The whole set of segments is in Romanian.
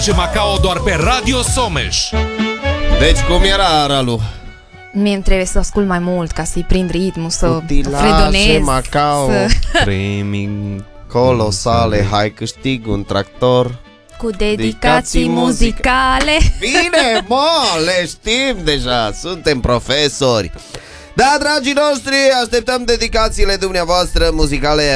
Ce Macao doar pe Radio Someș. Deci cum era, Ralu? Mie îmi trebuie să ascult mai mult ca să-i prind ritmul, să Utilaje fredonez, Macao, Premii colosale, hai câștig un tractor. cu dedicații muzicale. Bine, mă, le știm deja, suntem profesori. Da, dragii noștri, așteptăm dedicațiile dumneavoastră muzicale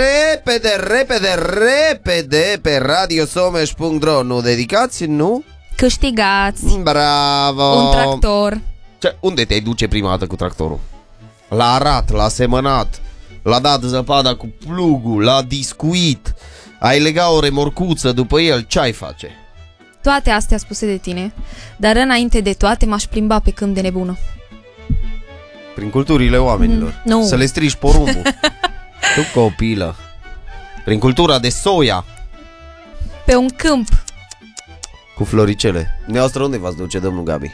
repede pe radiosomeș.ro. Nu dedicați, nu? Câștigați Bravo! un tractor. Unde te-ai duce prima dată cu tractorul? L-a arat, l-a semănat, l-a dat zăpada cu plugul, l-a discuit, ai legat o remorcuță după el, ce-ai face? Toate astea spuse de tine, dar înainte de toate m-aș plimba pe câmp de nebună. Prin culturile oamenilor. Nu. Să le strici porumbul. Tu copilă. Prin cultura de soia. Pe un câmp. Cu floricele. Neastră unde v-ați duce, domnul Gabi?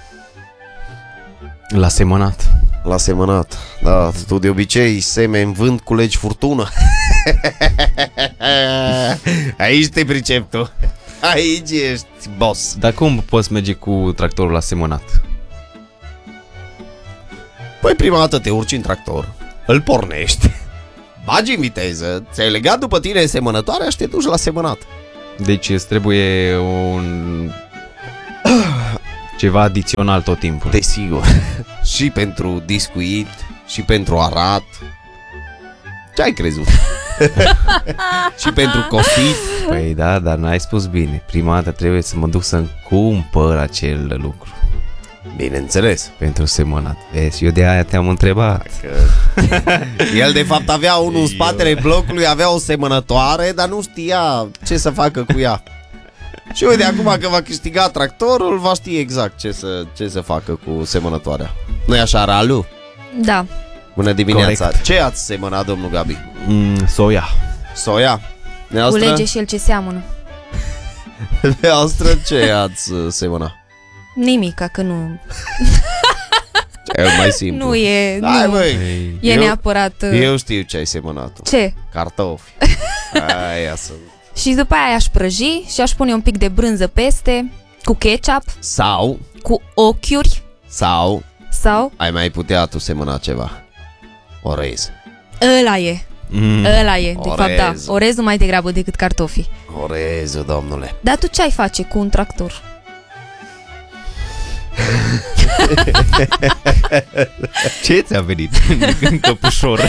l-a semănat. L-a semănat. Da, tu de obicei semeni vânt, culegi furtună. Aici te pricep tu. Aici ești boss. Dar cum poți merge cu tractorul la semănat? Păi prima dată te urci în tractor, îl pornești, bagi în viteză, ți-ai legat după tine semănătoarea și te duci la semănat. Deci îți trebuie ceva adițional tot timpul. Desigur. Și pentru discuit, și pentru arat. Ce ai crezut? Și pentru cosit. Păi da, dar n-ai spus bine. Prima dată trebuie să mă duc să-mi cumpăr acel lucru. Bineînțeles. Pentru semănat. Vezi, eu de aia te-am întrebat. El de fapt avea unul în spatele blocului, avea o semănătoare, dar nu știa ce să facă cu ea. Și uite, acum că va câștiga tractorul, va ști exact ce să facă cu semănătoarea. Nu-i așa, Ralu? Da. Bună dimineața. Corect. Ce ați semănat, domnul Gabi? Soia. Soia? Neastră? Culege și el ce seamănă. Neastră, ce ați semănat? Nimica, că nu. E mai simplu. Nu e. Hai, Nu. băi. E neapărat. Eu știu ce ai semănat. Ce? Cartofi. Aia sunt. Și după aia aș prăji și aș pune un pic de brânză peste, cu ketchup, cu ochiuri Sau sau ai mai putea tu semăna ceva? Orez. ăla e. Ăla e, de fapt, da. Orezul. Orezul mai degrabă decât cartofii. Orezul, domnule. Dar tu ce ai face cu un tractor? Ce ți-a venit în căpușor?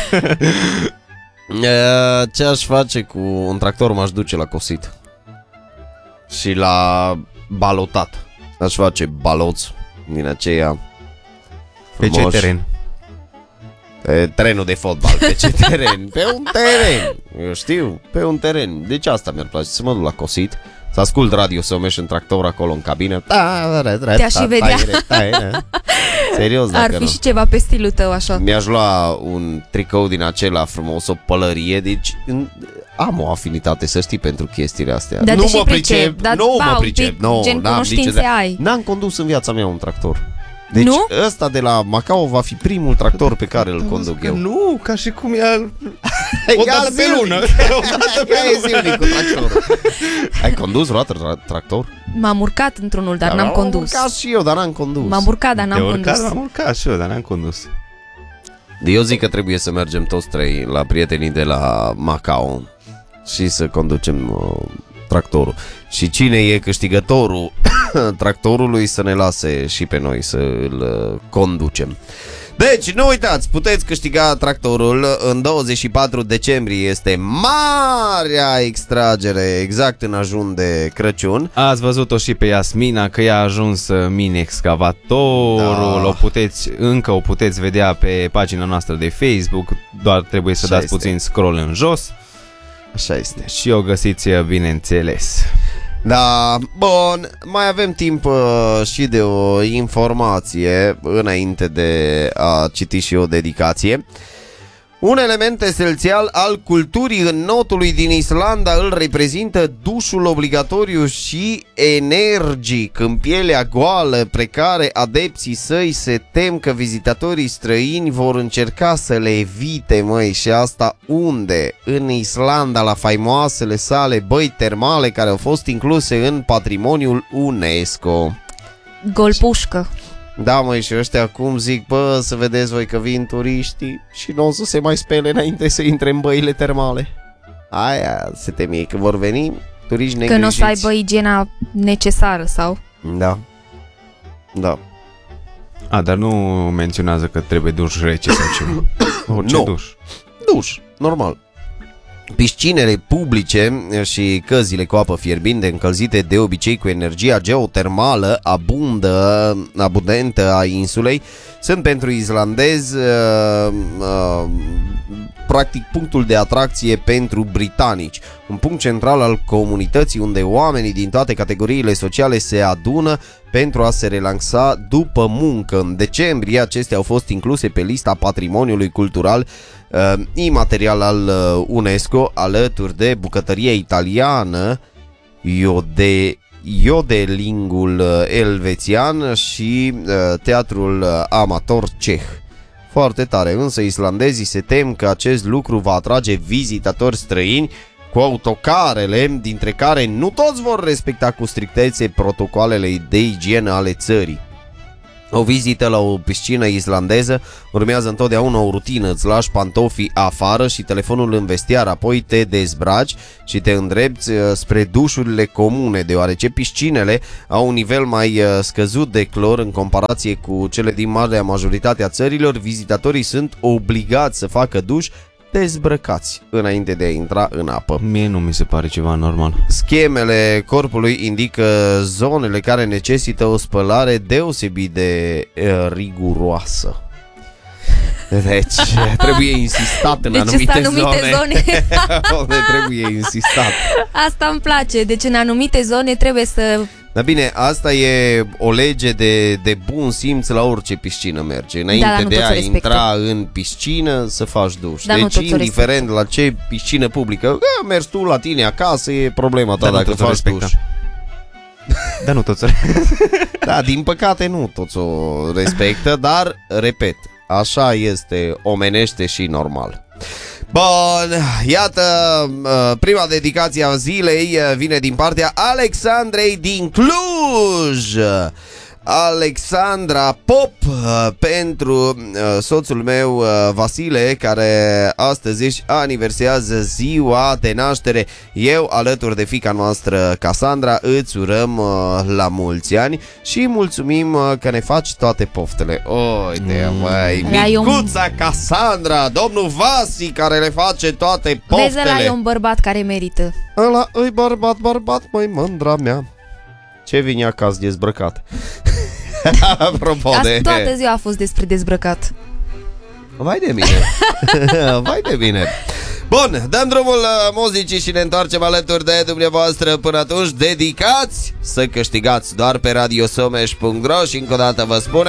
Ce aș face cu un tractor? M-aș duce la cosit și la balotat. Aș face baloți din aceea Pe ce frumoși. teren? Pe terenul de fotbal. Pe ce teren? Pe un teren. Eu știu, pe un teren. Deci asta mi-ar place, să mă duc la cosit, să ascult Radio Someș în tractor acolo în cabină. Te-aș și vedea. Serios, Ar dacă fi nu. și ceva pe stilul tău, așa. Mi-aș lua un tricou din acela frumos, o pălărie, deci am o afinitate, să știi, pentru chestiile astea. Dar Nu te și mă pricep, pricep, dar, nu ba, mă un pricep, pic, nu, gen n-am cunoștințe nici de- ai. N-am condus în viața mea un tractor. Deci Nu? ăsta de la Macao va fi primul tractor pe care îl conduc eu. Nu, ca și cum e O dată pe lună. E zilnic cu tractorul. Ai condus vreodată tractor? M-am urcat într-unul, dar n-am Am condus. urcat și eu, dar n-am condus. M-am urcat, dar n-am condus. Am urcat și eu, dar n-am condus. Eu zic că trebuie să mergem toți trei la prietenii de la Macao și să conducem tractorul. Și cine e câștigătorul tractorului să ne lase și pe noi să îl conducem. Deci, nu uitați, puteți câștiga tractorul. În 24 decembrie este marea extragere, exact în ajun de Crăciun. Ați văzut-o și pe Iasmina, că ea a ajuns mini excavatorul. Da. Încă o puteți vedea pe pagina noastră de Facebook. Doar trebuie să Așa dați este. puțin scroll în jos Așa este. și o găsiți, bineînțeles. Da, bun, mai avem timp și de o informație înainte de a citi și o dedicație. Un element esențial al culturii înnotului din Islanda îl reprezintă dușul obligatoriu și energic. În pielea goală, precare, adepții săi se tem că vizitatorii străini vor încerca să le evite, măi, și asta unde? În Islanda, la faimoasele sale băi termale care au fost incluse în patrimoniul UNESCO. Golpușcă. Da, măi, și ăștia acum zic, bă, să vedeți voi că vin turiștii și nu o să se mai spele înainte să intre în băile termale. Aia se temie că vor veni turiști negrijiți. Că nu o să aibă igiena necesară sau... Da. Da. Dar nu menționează că trebuie duș rece sau ceva. Orice Nu. duș. Duș, normal. Piscinele publice și căzile cu apă fierbinte încălzite de obicei cu energia geotermală abundentă a insulei sunt pentru islandezi practic punctul de atracție pentru britanici, un punct central al comunității unde oamenii din toate categoriile sociale se adună pentru a se relaxa după muncă. În decembrie acestea au fost incluse pe lista patrimoniului cultural imaterial al UNESCO, alături de bucătăria italiană, iodelingul elvețian și teatrul amator ceh. Foarte tare, însă islandezii se tem că acest lucru va atrage vizitatori străini cu autocarele, dintre care nu toți vor respecta cu strictețe protocoalele de igienă ale țării. O vizită la o piscină islandeză urmează întotdeauna o rutină. Îți lași pantofii afară și telefonul în vestiar, apoi te dezbraci și te îndrepți spre dușurile comune, deoarece piscinele au un nivel mai scăzut de clor în comparație cu cele din marea majoritate a țărilor. Vizitatorii sunt obligați să facă duș dezbrăcați înainte de a intra în apă. Mie nu mi se pare ceva normal. Schemele corpului indică zonele care necesită o spălare deosebit de riguroasă. Deci trebuie insistat în anumite zone. Unde trebuie insistat. Asta îmi place, deci în anumite zone trebuie să... Dar bine, asta e o lege de bun simț la orice piscină merge. Înainte de a intra în piscină să faci duș. Deci indiferent la ce piscină publică, mergi tu la tine acasă, e problema ta dacă faci duș. Dar nu toți Da, din păcate nu toți o respectă, dar, repet, așa este omenește și normal. Bun, iată, prima dedicație a zilei vine din partea Alexandrei din Cluj. Alexandra Pop, pentru soțul meu Vasile, care astăzi își aniversează ziua de naștere. Eu, alături de fiica noastră Cassandra, îți urăm la mulți ani și mulțumim că ne faci toate poftele. Uite, măi, micuța Cassandra, domnul Vasi care le face toate poftele. Vezi, ăla e un bărbat care merită. Ăla îi bărbat, măi, mândra mea. Ce vine acasă dezbrăcat. Apropo de... Toată ziua a fost despre dezbrăcat. Vai de mine. Vai de mine. Bun, dăm drumul muzicii și ne întoarcem alături de dumneavoastră. Până atunci, dedicați să câștigați doar pe radiosomesh.ro. Și încă o dată vă spunem